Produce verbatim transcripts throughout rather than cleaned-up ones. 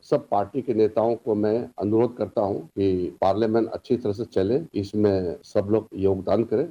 सब पार्टी के नेताओं को मैं अनुरोध करता हूं कि पार्लियामेंट अच्छी तरह से चले, इसमें सब लोग योगदान करें।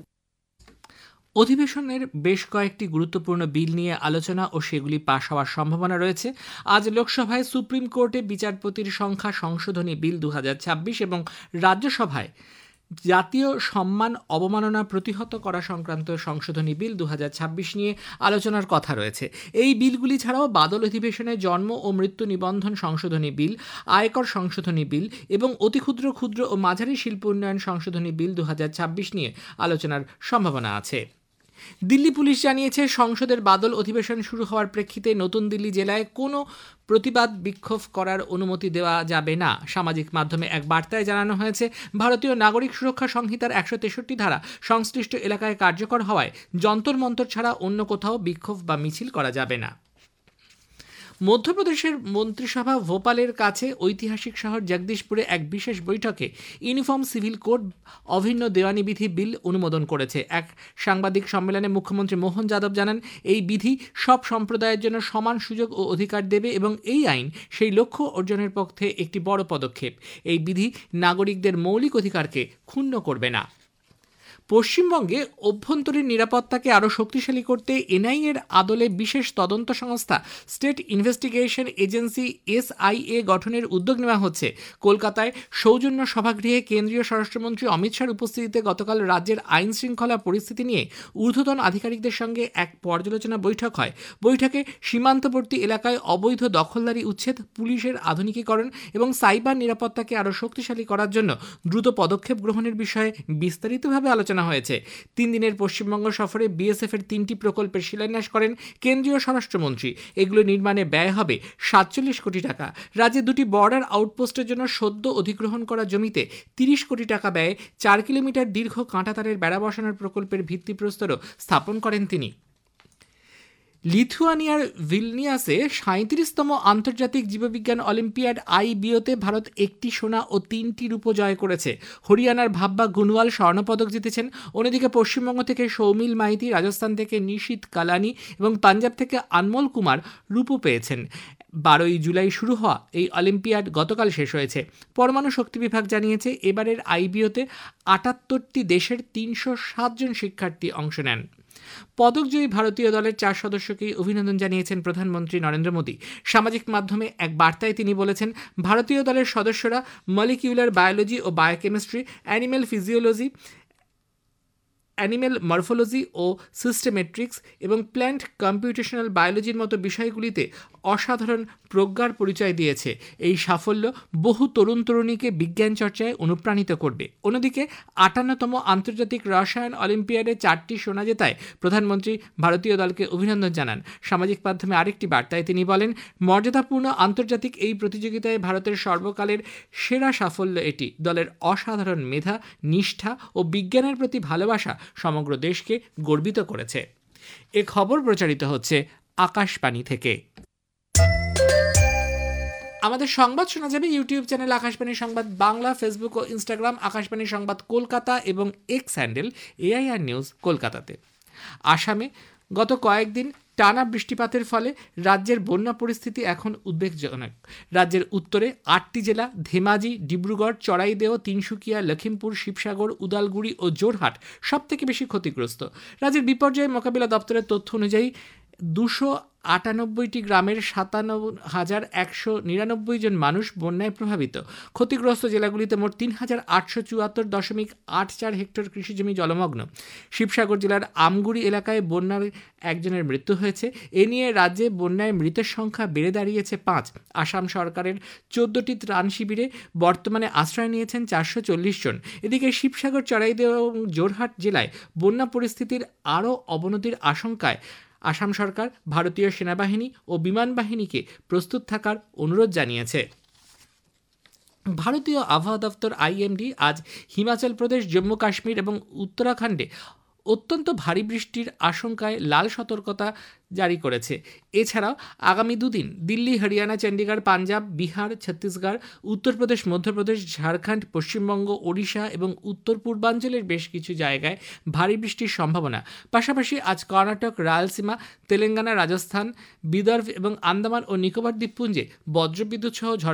অধিবেশনের বেশ কয়েকটি গুরুত্বপূর্ণ বিল নিয়ে আলোচনা ও সেগুলি পাশ হওয়ার সম্ভাবনা রয়েছে। আজ লোকসভায় সুপ্রিম কোর্টে বিচারপতির সংখ্যা সংশোধনী বিল দু হাজার ছাব্বিশ এবং রাজ্যসভায় জাতীয় সম্মান অবমাননা প্রতিহত করা সংক্রান্ত সংশোধনী বিল দু হাজার ছাব্বিশ নিয়ে আলোচনার কথা রয়েছে। এই বিলগুলি ছাড়াও বাদল অধিবেশনে জন্ম ও মৃত্যু নিবন্ধন সংশোধনী বিল, আয়কর সংশোধনী বিল এবং অতি ক্ষুদ্র ক্ষুদ্র ও মাঝারি শিল্প উন্নয়ন সংশোধনী বিল দু হাজার ছাব্বিশ নিয়ে আলোচনার সম্ভাবনা আছে। দিল্লি পুলিশ জানিয়েছে, সংসদের বাদল অধিবেশন শুরু হওয়ার প্রেক্ষিতে নতুন দিল্লি জেলায় কোনো প্রতিবাদ বিক্ষোভ করার অনুমতি দেওয়া যাবে না। সামাজিক মাধ্যমে এক বার্তায় জানানো হয়েছে, ভারতীয় নাগরিক সুরক্ষা সংহিতার একশো তেষট্টি ধারা সংশ্লিষ্ট এলাকায় কার্যকর হওয়ায় যন্তর মন্তর ছাড়া অন্য কোথাও বিক্ষোভ বা মিছিল করা যাবে না। মধ্যপ্রদেশের মন্ত্রিসভা ভোপালের কাছে ঐতিহাসিক শহর জগদীশপুরে এক বিশেষ বৈঠকে ইউনিফর্ম সিভিল কোড অভিন্ন দেওয়ানি বিধি বিল অনুমোদন করেছে। এক সাংবাদিক সম্মেলনে মুখ্যমন্ত্রী মোহন যাদব জানান, এই বিধি সব সম্প্রদায়ের জন্য সমান সুযোগ ও অধিকার দেবে এবং এই আইন সেই লক্ষ্য অর্জনের পক্ষে একটি বড় পদক্ষেপ। এই বিধি নাগরিকদের মৌলিক অধিকারকে ক্ষুণ্ণ করবে না। পশ্চিমবঙ্গে অভ্যন্তরীণ নিরাপত্তাকে আরও শক্তিশালী করতে এনআইএর আদলে বিশেষ তদন্ত সংস্থা স্টেট ইনভেস্টিগেশন এজেন্সি এসআইএ গঠনের উদ্যোগ নেওয়া হচ্ছে। কলকাতায় সৌজন্য সভাগৃহে কেন্দ্রীয় স্বরাষ্ট্রমন্ত্রী অমিত শাহর উপস্থিতিতে গতকাল রাজ্যের আইন শৃঙ্খলা পরিস্থিতি নিয়ে ঊর্ধ্বতন আধিকারিকদের সঙ্গে এক পর্যালোচনা বৈঠক হয়। বৈঠকে সীমান্তবর্তী এলাকায় অবৈধ দখলদারি উচ্ছেদ, পুলিশের আধুনিকীকরণ এবং সাইবার নিরাপত্তাকে আরও শক্তিশালী করার জন্য দ্রুত পদক্ষেপ গ্রহণের বিষয়ে বিস্তারিতভাবে আলোচনা হয়েছে। তিন দিনের পশ্চিমবঙ্গ সফরে বিএসএফ এর তিনটি প্রকল্পের শিলান্যাস করেন কেন্দ্রীয় স্বরাষ্ট্রমন্ত্রী। এগুলো নির্মাণে ব্যয় হবে সাতচল্লিশ কোটি টাকা। রাজ্যে দুটি বর্ডার আউটপোস্টের জন্য সদ্য অধিগ্রহণ করা জমিতে তিরিশ কোটি টাকা ব্যয়ে চার কিলোমিটার দীর্ঘ কাঁটাতারের বেড়া বসানোর প্রকল্পের ভিত্তিপ্রস্তরও স্থাপন করেন তিনি। লিথুয়ানিয়ার ভিলনিয়াসে সাঁইত্রিশতম আন্তর্জাতিক জীববিজ্ঞান অলিম্পিয়াড আইবিওতে ভারত একটি সোনা ও তিনটি রূপো জয় করেছে। হরিয়ানার ভাব্বা গুনওয়াল স্বর্ণপদক জিতেছেন। অন্যদিকে পশ্চিমবঙ্গ থেকে সৌমিল মাইতি, রাজস্থান থেকে নিশীত কালানি এবং পাঞ্জাব থেকে আনমোল কুমার রূপো পেয়েছেন। বারোই জুলাই শুরু হওয়া এই অলিম্পিয়াড গতকাল শেষ হয়েছে। পরমাণু শক্তি বিভাগ জানিয়েছে, এবারের আইবিওতে আটাত্তরটি দেশের তিনশো সাত জন শিক্ষার্থী অংশ নেন। পদকজয়ী ভারতীয় দলের চার সদস্যকেই অভিনন্দন জানিয়েছেন প্রধানমন্ত্রী নরেন্দ্র মোদী। সামাজিক মাধ্যমে এক বার্তায় তিনি বলেছেন, ভারতীয় দলের সদস্যরা মলিকিউলার বায়োলজি ও biochemistry, animal physiology, animal morphology ও সিস্টেমেট্রিক্স এবং প্ল্যান্ট কম্পিউটেশনাল বায়োলজির মতো বিষয়গুলিতে অসাধারণ প্রজ্ঞার পরিচয় দিয়েছে। এই সাফল্য বহু তরুণ তরুণীকে বিজ্ঞান চর্চায় অনুপ্রাণিত করবে। অন্যদিকে আটান্নতম আন্তর্জাতিক রসায়ন অলিম্পিয়াডে চারটি সোনা জেতায় প্রধানমন্ত্রী ভারতীয় দলকে অভিনন্দন জানান। সামাজিক মাধ্যমে আরেকটি বার্তায় তিনি বলেন, মর্যাদাপূর্ণ আন্তর্জাতিক এই প্রতিযোগিতায় ভারতের সর্বকালের সেরা সাফল্য এটি। দলের অসাধারণ মেধা, নিষ্ঠা ও বিজ্ঞানের প্রতি ভালোবাসা সমগ্র দেশকে গর্বিত করেছে। এ খবর প্রচারিত হচ্ছে আকাশবাণী থেকে। আমাদের সংবাদ শোনা যাবে ইউটিউব চ্যানেল আকাশবাণী সংবাদ বাংলা, ফেসবুক ও ইনস্টাগ্রাম আকাশবাণী সংবাদ কলকাতা এবং এক্স হ্যান্ডেল এআইআর নিউজ কলকাতাতে। আসামে গত কয়েকদিন টানা বৃষ্টিপাতের ফলে রাজ্যের বন্যা পরিস্থিতি এখন উদ্বেগজনক। রাজ্যের উত্তরে আটটি জেলা ধেমাজি, ডিব্রুগড়, চড়াইদেও, তিনসুকিয়া, লখিমপুর, শিবসাগর, উদালগুড়ি ও জোরহাট সবথেকে বেশি ক্ষতিগ্রস্ত। রাজ্যের বিপর্যয় মোকাবিলা দপ্তরের তথ্য অনুযায়ী দুশো আটানব্বইটি গ্রামের সাতান্ন হাজার একশো নিরানব্বই জন মানুষ বন্যায় প্রভাবিত। ক্ষতিগ্রস্ত জেলাগুলিতে মোট তিন হাজার আটশো চুয়াত্তর দশমিক আট চার হেক্টর কৃষিজমি জলমগ্ন। শিবসাগর জেলার আমগুড়ি এলাকায় বন্যায় একজনের মৃত্যু হয়েছে। এ নিয়ে রাজ্যে বন্যায় মৃতের সংখ্যা বেড়ে দাঁড়িয়েছে পাঁচ। আসাম সরকারের চোদ্দটি ত্রাণ শিবিরে বর্তমানে আশ্রয় নিয়েছেন চারশো চল্লিশ জন। এদিকে শিবসাগর, চড়াইদেও এবং জোরহাট জেলায় বন্যা পরিস্থিতির আরও অবনতির আশঙ্কায় আসাম সরকার ভারতীয় সেনাবাহিনী ও বিমান বাহিনীকে প্রস্তুত থাকার অনুরোধ জানিয়েছে। ভারতীয় আবহাওয়া দপ্তর আইএমডি আজ হিমাচল প্রদেশ, জম্মু কাশ্মীর এবং উত্তরাখণ্ডে অত্যন্ত ভারী বৃষ্টির আশঙ্কায় লাল সতর্কতা জারি করেছে। এছাড়াও আগামী দুদিন দিল্লি, হরিয়ানা, চণ্ডীগড়, পাঞ্জাব, বিহার, ছত্তিশগড়, উত্তরপ্রদেশ, মধ্যপ্রদেশ, ঝাড়খণ্ড, পশ্চিমবঙ্গ, ওড়িশা এবং উত্তর পূর্বাঞ্চলের বেশ কিছু জায়গায় ভারী বৃষ্টির সম্ভাবনা। পাশাপাশি আজ কর্ণাটক, রায়লসীমা, তেলেঙ্গানা, রাজস্থান, বিদর্ভ এবং আন্দামান ও নিকোবর দ্বীপপুঞ্জে বজ্রবিদ্যুৎ সহ